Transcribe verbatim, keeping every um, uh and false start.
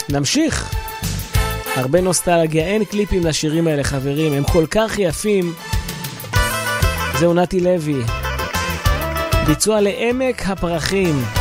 נמשיך. הרבה נוסטלגיה, אין קליפים לשירים האלה חברים, הם כל כך יפים. זהו נתי לוי, ביצוע לעמק הפרחים.